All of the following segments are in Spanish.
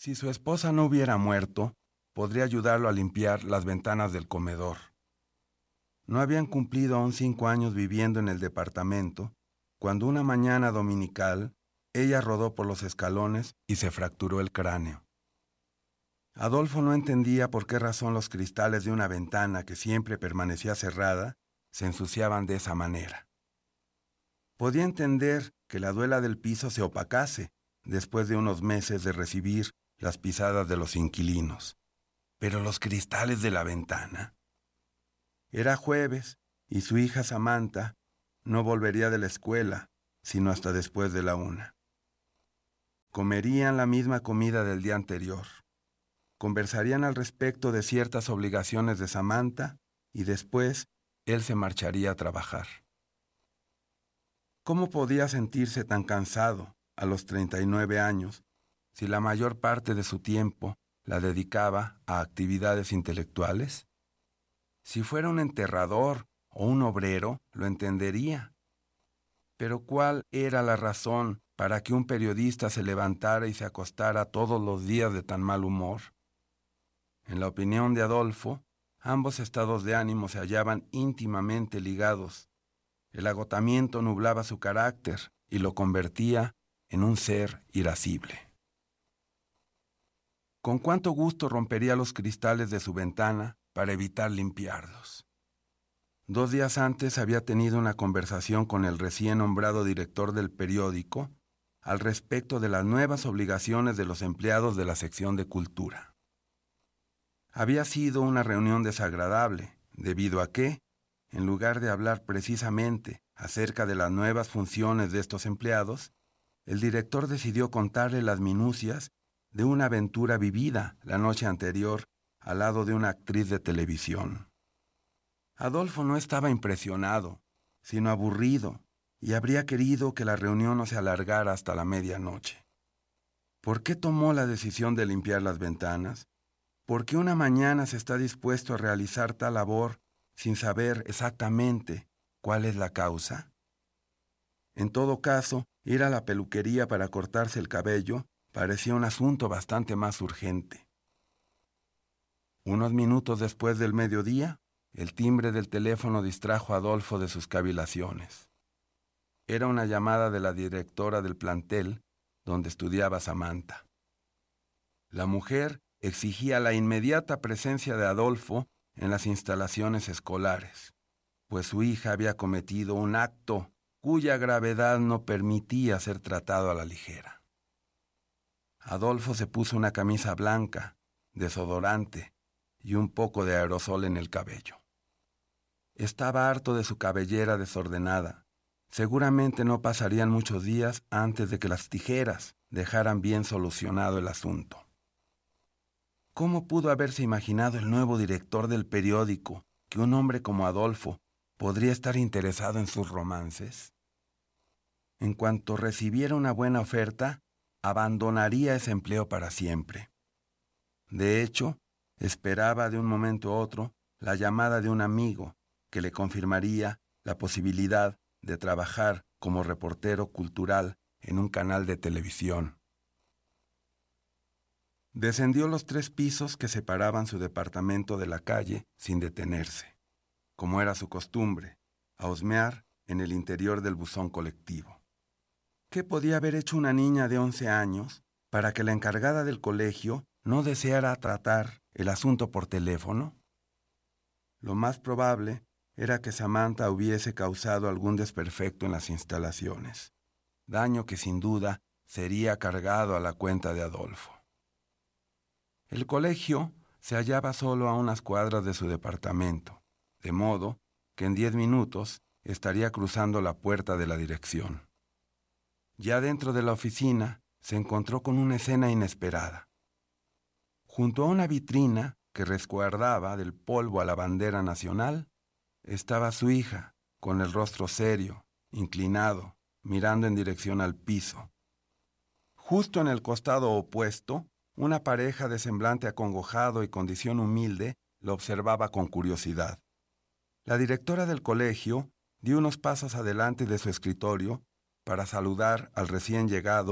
Si su esposa no hubiera muerto, podría ayudarlo a limpiar las ventanas del comedor. No habían cumplido aún 5 años viviendo en el departamento, cuando una mañana dominical, ella rodó por los escalones y se fracturó el cráneo. Adolfo no entendía por qué razón los cristales de una ventana que siempre permanecía cerrada se ensuciaban de esa manera. Podía entender que la duela del piso se opacase después de unos meses de recibir las pisadas de los inquilinos. Pero los cristales de la ventana. Era jueves y su hija Samantha no volvería de la escuela sino hasta después de la 1. Comerían la misma comida del día anterior. Conversarían al respecto de ciertas obligaciones de Samantha y después él se marcharía a trabajar. ¿Cómo podía sentirse tan cansado a los 39 años si la mayor parte de su tiempo la dedicaba a actividades intelectuales? Si fuera un enterrador o un obrero, lo entendería. Pero ¿cuál era la razón para que un periodista se levantara y se acostara todos los días de tan mal humor? En la opinión de Adolfo, ambos estados de ánimo se hallaban íntimamente ligados. El agotamiento nublaba su carácter y lo convertía en un ser irascible. Con cuánto gusto rompería los cristales de su ventana para evitar limpiarlos. 2 días antes había tenido una conversación con el recién nombrado director del periódico al respecto de las nuevas obligaciones de los empleados de la sección de cultura. Había sido una reunión desagradable, debido a que, en lugar de hablar precisamente acerca de las nuevas funciones de estos empleados, el director decidió contarle las minucias de una aventura vivida la noche anterior al lado de una actriz de televisión. Adolfo no estaba impresionado, sino aburrido, y habría querido que la reunión no se alargara hasta la medianoche. ¿Por qué tomó la decisión de limpiar las ventanas? ¿Por qué una mañana se está dispuesto a realizar tal labor sin saber exactamente cuál es la causa? En todo caso, ir a la peluquería para cortarse el cabello parecía un asunto bastante más urgente. Unos minutos después del mediodía, el timbre del teléfono distrajo a Adolfo de sus cavilaciones. Era una llamada de la directora del plantel donde estudiaba Samantha. La mujer exigía la inmediata presencia de Adolfo en las instalaciones escolares, pues su hija había cometido un acto cuya gravedad no permitía ser tratado a la ligera. Adolfo se puso una camisa blanca, desodorante y un poco de aerosol en el cabello. Estaba harto de su cabellera desordenada. Seguramente no pasarían muchos días antes de que las tijeras dejaran bien solucionado el asunto. ¿Cómo pudo haberse imaginado el nuevo director del periódico que un hombre como Adolfo podría estar interesado en sus romances? En cuanto recibiera una buena oferta, abandonaría ese empleo para siempre. De hecho, esperaba de un momento a otro la llamada de un amigo que le confirmaría la posibilidad de trabajar como reportero cultural en un canal de televisión. Descendió los 3 pisos que separaban su departamento de la calle sin detenerse, como era su costumbre, a husmear en el interior del buzón colectivo. ¿Qué podía haber hecho una niña de 11 años para que la encargada del colegio no deseara tratar el asunto por teléfono? Lo más probable era que Samantha hubiese causado algún desperfecto en las instalaciones, daño que sin duda sería cargado a la cuenta de Adolfo. El colegio se hallaba solo a unas cuadras de su departamento, de modo que en 10 minutos estaría cruzando la puerta de la dirección. Ya dentro de la oficina se encontró con una escena inesperada. Junto a una vitrina que resguardaba del polvo a la bandera nacional, estaba su hija, con el rostro serio, inclinado, mirando en dirección al piso. Justo en el costado opuesto, una pareja de semblante acongojado y condición humilde lo observaba con curiosidad. La directora del colegio dio unos pasos adelante de su escritorio para saludar al recién llegado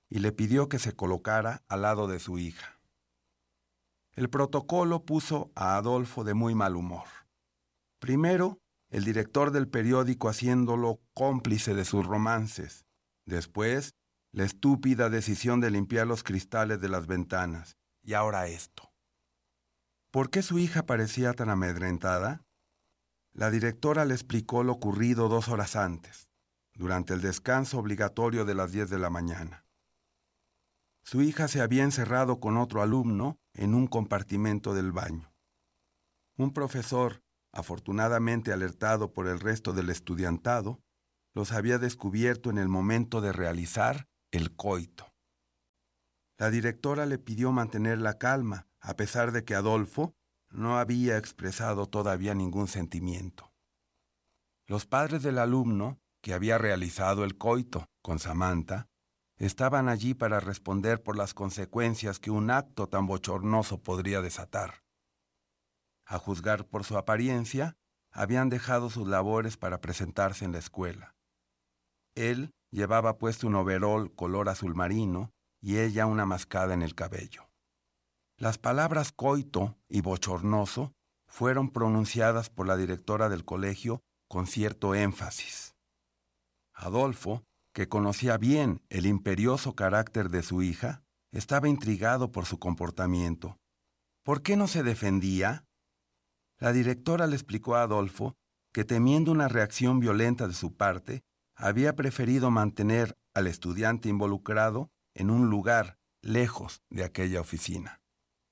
y le pidió que se colocara al lado de su hija. El protocolo puso a Adolfo de muy mal humor. Primero, el director del periódico haciéndolo cómplice de sus romances. Después, la estúpida decisión de limpiar los cristales de las ventanas. Y ahora esto. ¿Por qué su hija parecía tan amedrentada? La directora le explicó lo ocurrido 2 horas antes, durante el descanso obligatorio de las 10 de la mañana. Su hija se había encerrado con otro alumno en un compartimento del baño. Un profesor, afortunadamente alertado por el resto del estudiantado, los había descubierto en el momento de realizar el coito. La directora le pidió mantener la calma, a pesar de que Adolfo no había expresado todavía ningún sentimiento. Los padres del alumno, que había realizado el coito con Samantha, estaban allí para responder por las consecuencias que un acto tan bochornoso podría desatar. A juzgar por su apariencia, habían dejado sus labores para presentarse en la escuela. Él llevaba puesto un overol color azul marino y ella una mascada en el cabello. Las palabras coito y bochornoso fueron pronunciadas por la directora del colegio con cierto énfasis. Adolfo, que conocía bien el imperioso carácter de su hija, estaba intrigado por su comportamiento. ¿Por qué no se defendía? La directora le explicó a Adolfo que, temiendo una reacción violenta de su parte, había preferido mantener al estudiante involucrado en un lugar lejos de aquella oficina.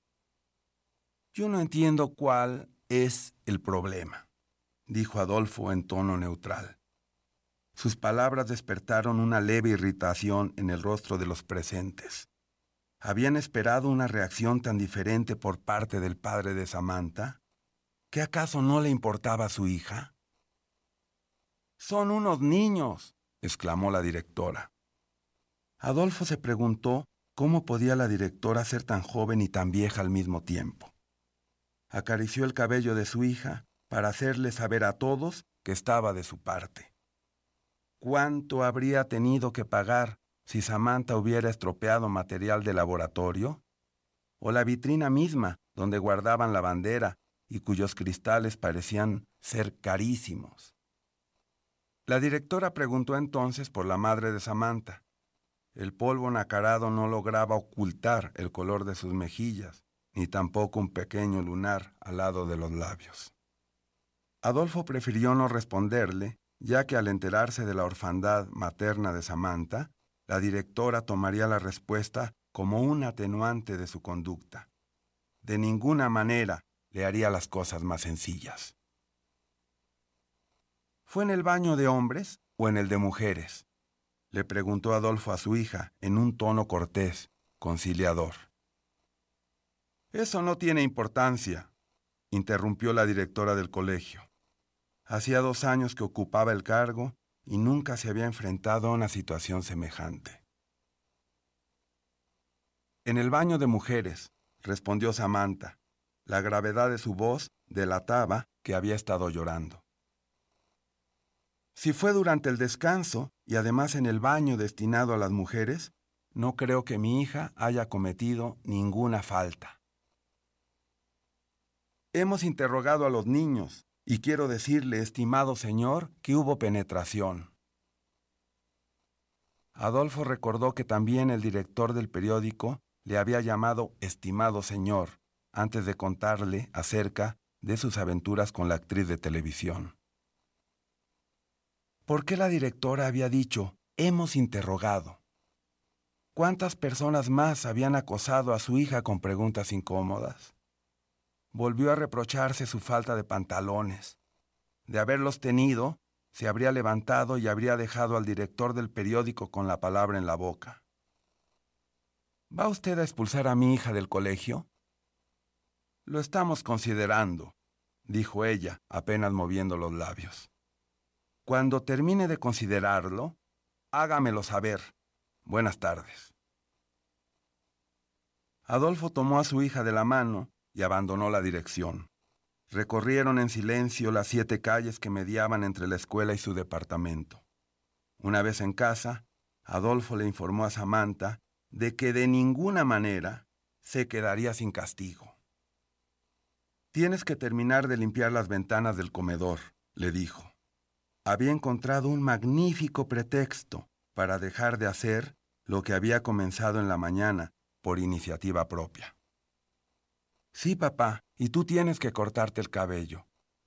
Yo no entiendo cuál es el problema, dijo Adolfo en tono neutral. Sus palabras despertaron una leve irritación en el rostro de los presentes. ¿Habían esperado una reacción tan diferente por parte del padre de Samantha? ¿Qué acaso no le importaba a su hija? «Son unos niños», exclamó la directora. Adolfo se preguntó cómo podía la directora ser tan joven y tan vieja al mismo tiempo. Acarició el cabello de su hija para hacerle saber a todos que estaba de su parte. ¿Cuánto habría tenido que pagar si Samantha hubiera estropeado material de laboratorio? ¿O la vitrina misma donde guardaban la bandera y cuyos cristales parecían ser carísimos? La directora preguntó entonces por la madre de Samantha. El polvo nacarado no lograba ocultar el color de sus mejillas, ni tampoco un pequeño lunar al lado de los labios. Adolfo prefirió no responderle, ya que al enterarse de la orfandad materna de Samantha, la directora tomaría la respuesta como un atenuante de su conducta. De ninguna manera le haría las cosas más sencillas. ¿Fue en el baño de hombres o en el de mujeres?, le preguntó Adolfo a su hija en un tono cortés, conciliador. Eso no tiene importancia, interrumpió la directora del colegio. Hacía 2 años que ocupaba el cargo y nunca se había enfrentado a una situación semejante. En el baño de mujeres, respondió Samantha. La gravedad de su voz delataba que había estado llorando. Si fue durante el descanso y además en el baño destinado a las mujeres, no creo que mi hija haya cometido ninguna falta. Hemos interrogado a los niños y quiero decirle, estimado señor, que hubo penetración. Adolfo recordó que también el director del periódico le había llamado estimado señor antes de contarle acerca de sus aventuras con la actriz de televisión. ¿Por qué la directora había dicho, hemos interrogado? ¿Cuántas personas más habían acosado a su hija con preguntas incómodas? Volvió a reprocharse su falta de pantalones. De haberlos tenido, se habría levantado y habría dejado al director del periódico con la palabra en la boca. ¿Va usted a expulsar a mi hija del colegio? Lo estamos considerando, dijo ella, apenas moviendo los labios. Cuando termine de considerarlo, hágamelo saber. Buenas tardes. Adolfo tomó a su hija de la mano y abandonó la dirección. Recorrieron en silencio las 7 calles que mediaban entre la escuela y su departamento. Una vez en casa, Adolfo le informó a Samantha de que de ninguna manera se quedaría sin castigo. Tienes que terminar de limpiar las ventanas del comedor, le dijo. Había encontrado un magnífico pretexto para dejar de hacer lo que había comenzado en la mañana por iniciativa propia. Sí, papá, y tú tienes que cortarte el cabello.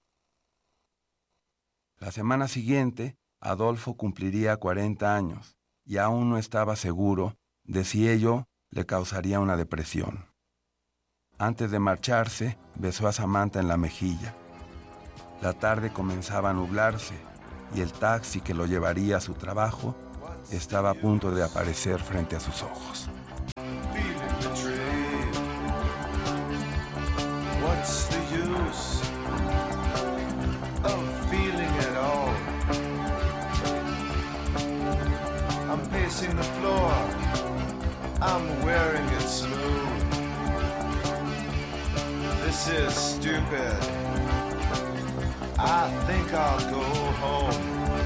La semana siguiente, Adolfo cumpliría 40 años y aún no estaba seguro de si ello le causaría una depresión. Antes de marcharse, besó a Samantha en la mejilla. La tarde comenzaba a nublarse y el taxi que lo llevaría a su trabajo estaba a punto de aparecer frente a sus ojos. What's the use of feeling at all? I'm pacing the floor, I'm wearing it smooth. This is stupid. I think I'll go home.